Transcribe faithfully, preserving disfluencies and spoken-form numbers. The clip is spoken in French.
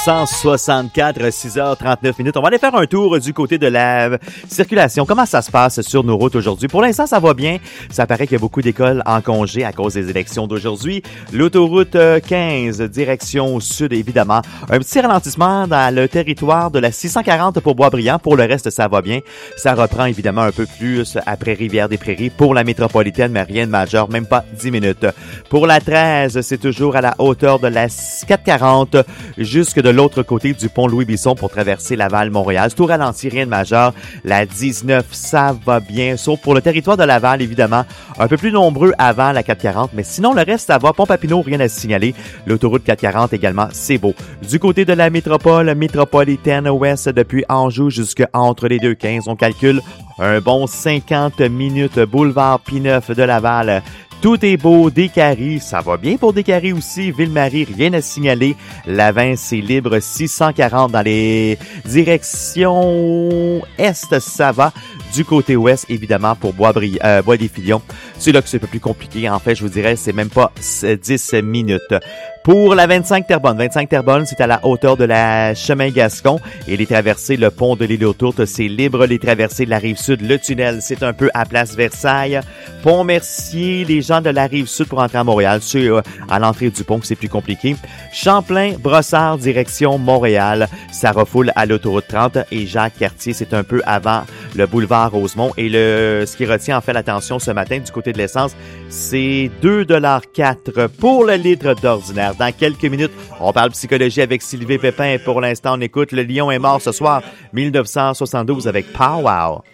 cent soixante-quatre, six heures trente-neuf minutes. On va aller faire un tour du côté de la circulation. Comment ça se passe sur nos routes aujourd'hui? Pour l'instant, ça va bien. Ça paraît qu'il y a beaucoup d'écoles en congé à cause des élections d'aujourd'hui. L'autoroute quinze, direction sud, évidemment. Un petit ralentissement dans le territoire de la six cent quarante pour Boisbriand. Pour le reste, ça va bien. Ça reprend évidemment un peu plus après Rivière-des-Prairies pour la métropolitaine, mais rien de majeur, même pas dix minutes. Pour la treize, c'est toujours à la hauteur de la quatre cent quarante jusque de l'autre côté du pont Louis-Bisson pour traverser Laval-Montréal. C'est tout ralenti, rien de majeur. La dix-neuf, ça va bien, sauf pour le territoire de Laval, évidemment. Un peu plus nombreux avant la quatre cent quarante, mais sinon, le reste, ça va. Pont-Papineau, rien à signaler. L'autoroute quatre cent quarante également, c'est beau. Du côté de la métropole, métropolitaine ouest, depuis Anjou jusque entre les deux quinze, on calcule un bon cinquante minutes. Boulevard Pineuf de Laval. Tout est beau, Décarie, ça va bien pour Décarie aussi. Ville-Marie, rien à signaler. La vingt, c'est libre, six cent quarante dans les directions est, ça va. Du côté ouest, évidemment, pour Bois-Bri- euh, Bois-des-Filions. C'est là que c'est un peu plus compliqué. En fait, je vous dirais, c'est même pas dix minutes. Pour la vingt-cinq Terrebonne, vingt-cinq Terrebonne, c'est à la hauteur de la chemin Gascon et les traversées, le pont de l'île aux Tourtes, c'est libre. Les traversées de la Rive-Sud, le tunnel, c'est un peu à Place Versailles. Pont Mercier, les gens de la Rive-Sud pour entrer à Montréal, c'est euh, à l'entrée du pont que c'est plus compliqué. Champlain, Brossard, direction Montréal, ça refoule à l'autoroute trente et Jacques-Cartier, c'est un peu avant le boulevard Rosemont. Et le ce qui retient en fait l'attention ce matin du côté de l'essence, c'est deux dollars quatre pour le litre d'ordinaire. Dans quelques minutes, on parle psychologie avec Sylvie Pépin. Pour l'instant, on écoute Le Lion est mort ce soir, mille neuf cent soixante-douze avec Pow Wow.